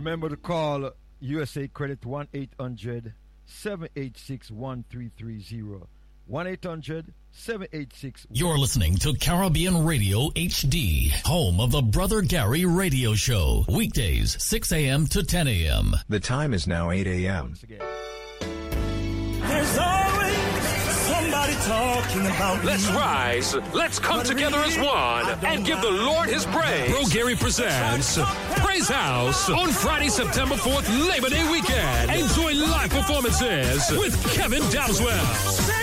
Remember to call USA Credit 1-800-786-1330. 1-800-786. You're listening to Caribbean Radio HD, home of the Brother Gary Radio Show. Weekdays, 6 a.m. to 10 a.m. The time is now 8 a.m. There's always somebody talking about Let's me. rise. Let's come together as one and give the Lord his praise. Bro Gary presents Praise House on Friday, September 4th, Labor Day weekend. Enjoy live performances with Kevin Dowswell.